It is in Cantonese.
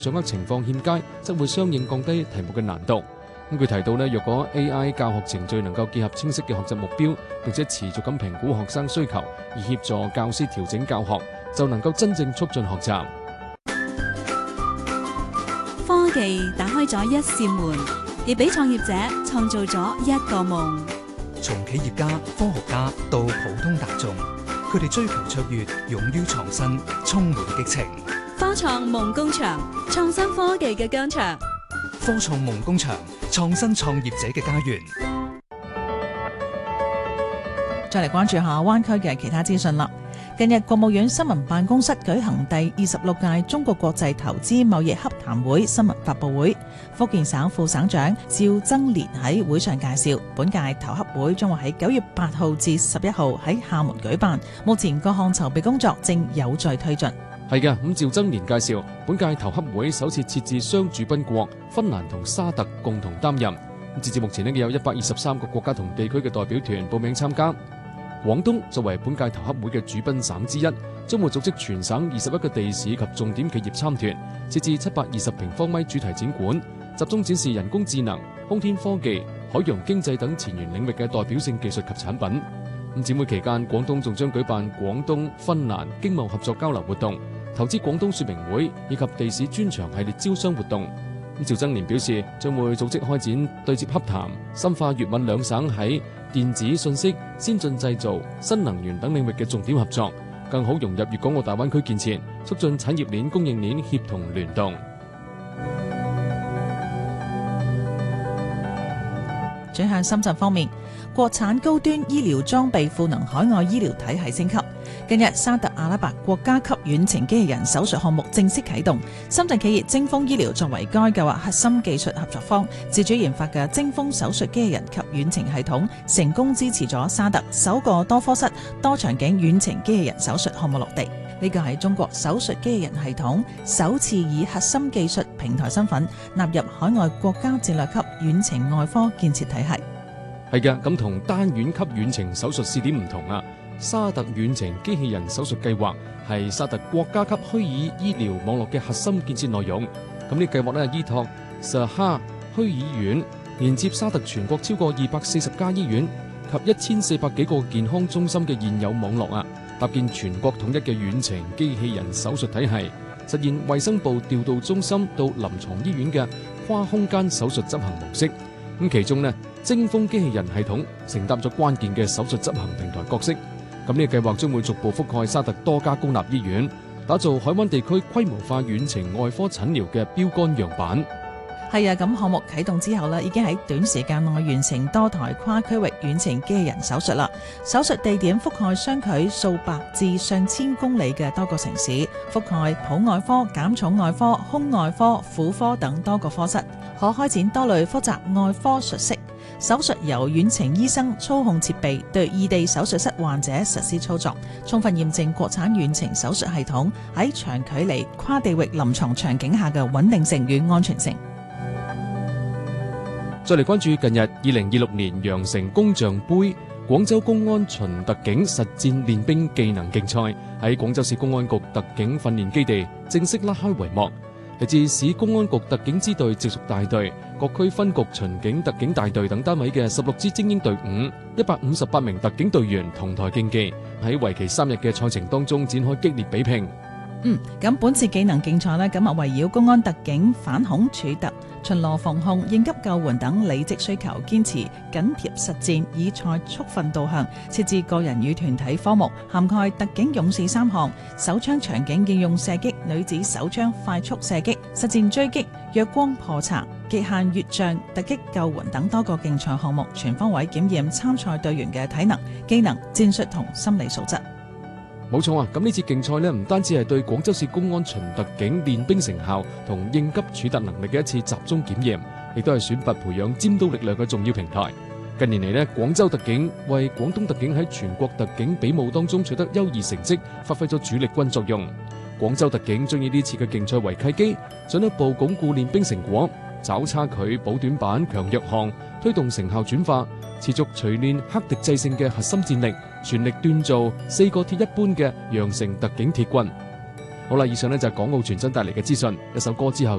掌握情況欠佳，則會相應降低題目嘅難度。佢提到若果 AI 教學程序能夠結合清晰嘅學習目標，並且持續咁評估學生需求，以協助教師調整教學，就能夠真正促進學習。 科技打開咗一扇門，亦俾創業者創造咗一個夢。 從企業家、科學家到普通大眾，佢哋追求卓越，勇於創新，充滿激情。 科創夢工場，創新科技嘅疆場。 科創夢工場，創新創業者嘅家園。 再嚟關注下灣區嘅其他資訊啦。近日，國務院新聞辦公室舉行第26屆中國國際投資貿易洽談會新聞發佈會。福建省副省長趙增年喺會上介紹，本屆投洽會將會喺9月8號至11號喺廈門舉辦。目前各項籌備工作正有序推進。 係嘅，趙增年介紹，本屆投洽會首次設置雙主賓國，芬蘭同沙特共同擔任。截至目前有123個國家同地區嘅代表團報名參加。廣東作為本屆投洽會嘅主賓省之一，將會組織全省21個地市及重點企業參團，設置720平方米主題展館，集中展示人工智能、空天科技、海洋經濟等前沿領域嘅代表性技術及產品。展會期間，廣東仲將舉辦廣東芬蘭經貿合作交流活動、投資廣東說明會以及地市專場系列招商活動。趙增年表示，將會組織開展對接洽談，深化粵閩兩省喺電子信息、先進製造、新能源等領域嘅重點合作，更好融入粵港澳大灣區建設，促進產業鏈供應鏈協同聯動。 轉向深圳方面，國產高端醫療裝備賦能海外醫療體系升級。近日，沙特阿拉伯國家級遠程機器人手術項目正式啟動。深圳企業精鋒醫療作為該計劃核心技術合作方，自主研發嘅精鋒手術機器人及遠程系統，成功支持咗沙特首個多科室、多場景遠程機器人手術項目落地。呢個係中國手術機器人系統首次以核心技術平台身份納入海外國家戰略級遠程外科建設體系。 係嘅，咁同單院級遠程手術試點唔同啊。沙特遠程機器人手術計劃係沙特國家級虛擬醫療網絡嘅核心建設內容。咁呢計劃依託沙哈虛擬院，連接沙特全國超過240家醫院及1400幾個健康中心嘅現有網絡啊，搭建全國統一嘅遠程機器人手術體系，實現衛生部調度中心到臨床醫院嘅跨空間手術執行模式。咁其中精鋒機器人系統承擔咗關鍵嘅手術執行平台角色。咁呢個計劃將會逐步覆蓋沙特多家公立醫院，打造海灣地區規模化遠程外科診療嘅標杆樣板。 係啊，咁項目啟動之後已經喺短時間內完成多台跨區域遠程機器人手術啦。手術地點覆蓋相距數百至上千公里嘅多個城市，覆蓋普外科、減重外科、胸外科、婦科等多個科室，可開展多類複雜外科術式。手術由遠程醫生操控設備對異地手術室患者實施操作，充分驗證國產遠程手術系統喺長距離跨地域臨床場景下嘅穩定性與安全性。 再嚟關注近日2026年羊城工匠杯廣州公安巡特警實戰練兵技能競賽喺廣州市公安局特警訓練基地正式拉開帷幕。嚟自市公安局特警支隊直屬大隊、各區分局巡警特警大隊等單位嘅16支精英隊伍，158名特警隊員同台競技，喺為期3日嘅賽程當中展開激烈比拼。 咁本次技能競賽呢，咁圍繞公安特警反恐處特、巡邏防控、應急救援等履職需求，堅持緊貼實戰，以賽速訓導向，設置個人與團體科目，涵蓋特警勇士3項、手槍場景應用射擊、女子手槍快速射擊、實戰追擊、弱光破賊、極限越障、突擊救援等多個競賽項目，全方位檢驗參賽隊員嘅體能、機能、戰術同心理素質。 冇錯啊！咁呢次競賽唔單止係對廣州市公安巡特警練兵成效同應急處特能力嘅一次集中檢驗，亦都係選拔培養尖刀力量嘅重要平台。近年嚟廣州特警為廣東特警喺全國特警比武當中取得優異成績，發揮咗主力軍作用。廣州特警將以呢次嘅競賽為契機，進一步鞏固練兵成果，找差距、補短板、強弱項，推動成效轉化，持續錘煉克敵制勝嘅核心戰力，全力鍛造4個鐵一般嘅羊城特警鐵軍。 好啦，以上呢就係港澳傳真帶嚟嘅資訊，一首歌之後